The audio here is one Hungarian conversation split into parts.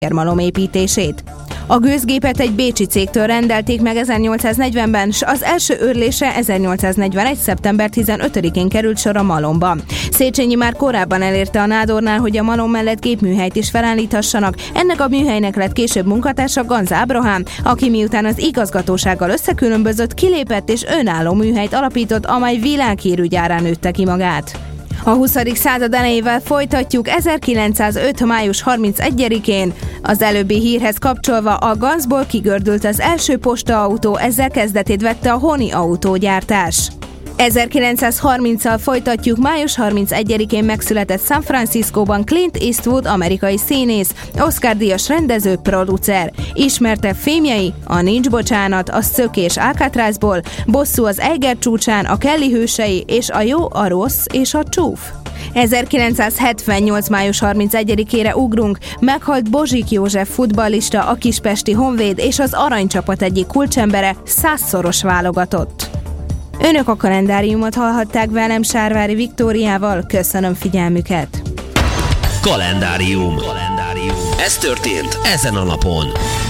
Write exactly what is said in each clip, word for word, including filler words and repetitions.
malom építését. A gőzgépet egy bécsi cégtől rendelték meg ezernyolcszáznegyvenben, s az első őrlése ezernyolcszáznegyvenegy. szeptember tizenötödikén került sor a malomba. Széchenyi már korábban elérte a nádornál, hogy a malom mellett gépműhelyt is felállíthassanak. Ennek a műhelynek lett később munkatársa Ganz Ábrahám, aki miután az igazgatósággal összekülönbözött, kilépett és önálló műhelyt alapított, amely világhírű gyárán nőtte ki magát. A huszadik század elejével folytatjuk. ezerkilencszázöt. május harmincegyedikén az előbbi hírhez kapcsolva a Ganzból kigördült az első postaautó, ezzel kezdetét vette a honi autógyártás. ezerkilencszázharminccal folytatjuk. május harmincegyedikén megszületett San Franciscóban Clint Eastwood, amerikai színész, Oscar-díjas rendező, producer. Ismertebb filmjei: a Nincs bocsánat, a Szökés Alcatrazból, Bosszú az Eiger csúcsán, a Kelly hősei és a Jó, a rossz és a csúf. ezerkilencszázhetvennyolc. május harmincegyedikére ugrunk. Meghalt Bozsik József futballista, a kispesti Honvéd és az aranycsapat egyik kulcsembere, százszoros válogatott. Önök a kalendáriumot hallhatták velem, Sárvári Viktóriával. Köszönöm figyelmüket! Kalendárium. Kalendárium. Ez történt ezen a napon.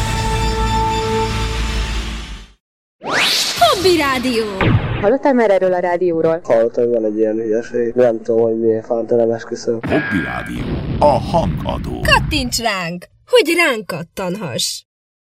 Hobby Rádió. Hallottál már erről a rádióról? Hallottam, hogy van egy ilyen hülyeség. Nem tudom, hogy milyen fántelem esküszöm. Hobby Rádió. A hangadó. Kattints ránk, hogy ránk kattanhass!